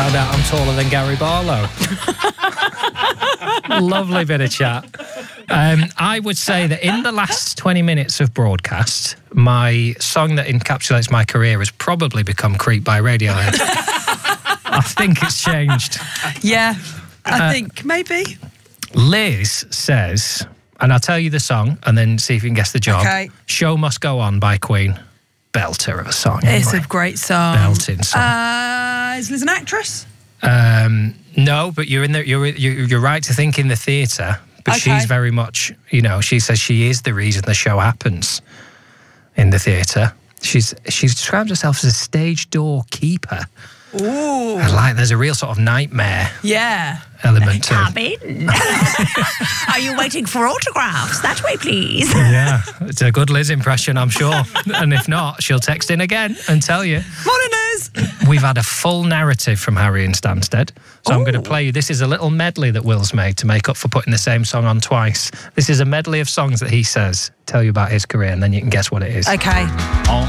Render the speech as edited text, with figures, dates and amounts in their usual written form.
Found out I'm taller than Gary Barlow. Lovely bit of chat. I would say that in the last 20 minutes of broadcast, my song that encapsulates my career has probably become Creep by Radiohead. I think it's changed. Yeah, I think maybe. Liz says, and I'll tell you the song and then see if you can guess the job. Okay. Show Must Go On by Queen. Belter of a song. It's anyway. a great song. Belting song. Is Liz an actress? No, but you're right to think in the theatre. But she's very much, she says she is the reason the show happens in the theatre. She describes herself as a stage door keeper. Ooh. There's a real sort of nightmare element to it. Come in. Are you waiting for autographs? That way, please. Yeah, it's a good Liz impression, I'm sure. And if not, she'll text in again and tell you. Morning, Liz. We've had a full narrative from Harry and Stansted. So I'm going to play you. This is a little medley that Will's made to make up for putting the same song on twice. This is a medley of songs that he says tell you about his career, and then you can guess what it is. Okay. On